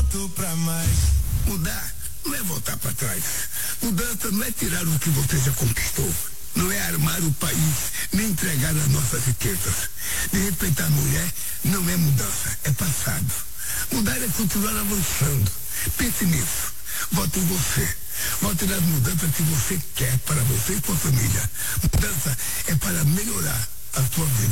Mudar não é voltar para trás. Mudança não é tirar o que você já conquistou. Não é armar o país, nem entregar as nossas riquezas. De respeitar a mulher não é mudança, é passado. Mudar é continuar avançando. Pense nisso. Vote em você. Vote nas mudanças que você quer para você e sua família. Mudança é para melhorar a sua vida.